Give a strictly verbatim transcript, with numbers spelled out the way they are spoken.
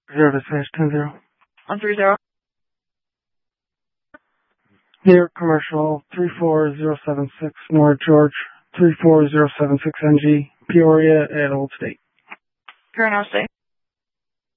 Zero dispatch ten zero. One three zero. Here, commercial three four zero seven six North George, three four zero seven six N G, Peoria at Old State. Current Old State.